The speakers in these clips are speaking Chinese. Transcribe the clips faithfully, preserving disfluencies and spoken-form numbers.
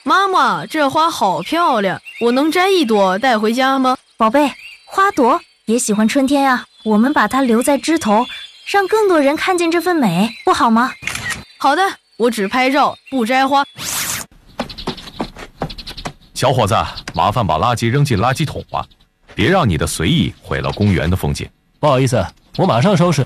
妈妈，这花好漂亮，我能摘一朵带回家吗？ 宝贝，花朵也喜欢春天啊，我们把它留在枝头，让更多人看见这份美，不好吗？ 好的，我只拍照，不摘花。 小伙子，麻烦把垃圾扔进垃圾桶吧，别让你的随意毁了公园的风景。 不好意思，我马上收拾。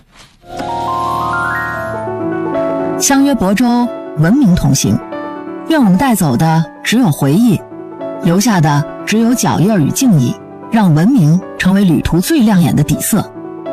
相约亳州，文明同行。愿我们带走的只有回忆，留下的只有脚印与敬意，让文明成为旅途最亮眼的底色。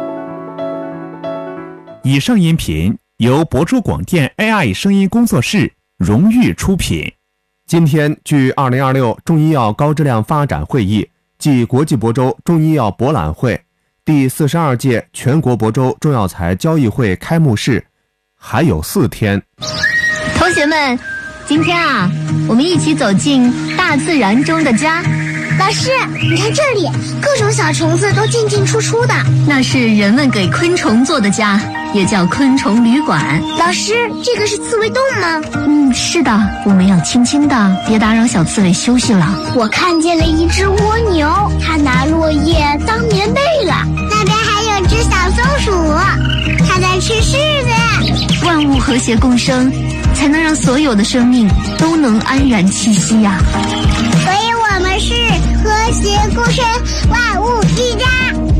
以上音频由亳州广电 A I 声音工作室荣誉出品。 今天距二零二六中医药高质量发展会议暨国际亳州中医药博览会第四十二届全国亳州中药材交易会开幕式还有四天。 同学们，今天啊，我们一起走进大自然中的家。 老师，你看这里，各种小虫子都进进出出的， 那是人们给昆虫做的家，也叫昆虫旅馆。 老师，这个是刺猬洞吗？ 嗯，是的，我们要轻轻的，别打扰小刺猬休息了。 我看见了一只蜗牛，它拿落叶当棉被了。那边还有只小松鼠，它在吃柿子。 万物和谐共生，才能让所有的生命都能安然栖息呀、啊。 所以我们是和谐共生，万物一家。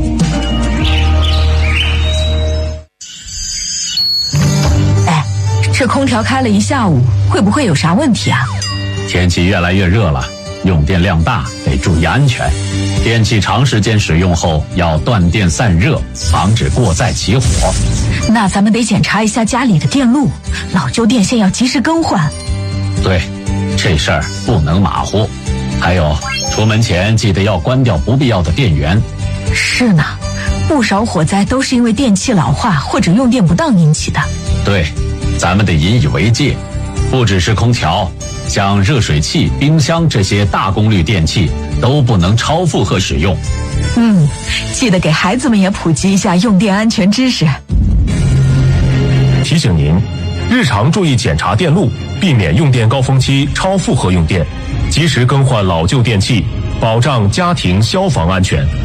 哎，这空调开了一下午，会不会有啥问题啊？ 天气越来越热了，用电量大，得注意安全。电器长时间使用后要断电散热，防止过载起火。 那咱们得检查一下家里的电路，老旧电线要及时更换。 对，这事儿不能马虎。还有，出门前记得要关掉不必要的电源。 是呢，不少火灾都是因为电器老化或者用电不当引起的。 对，咱们得引以为戒。不只是空调，像热水器、冰箱这些大功率电器都不能超负荷使用。 嗯，记得给孩子们也普及一下用电安全知识。 提醒您，日常注意检查电路，避免用电高峰期超负荷用电，及时更换老旧电器，保障家庭消防安全。